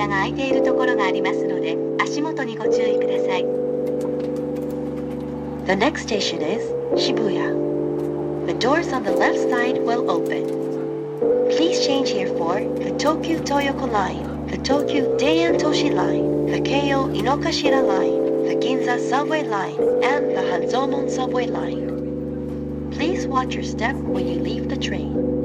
扉が開いているところがありますので、足元にご注意ください。The next station is Shibuya. The doors on the left side will open. Please change here for the Tokyu Toyoko Line, the Tokyu Deian Toshi Line, the Keio Inokashira Line, the Ginza Subway Line, and the Hanzomon Subway Line. Please watch your step when you leave the train.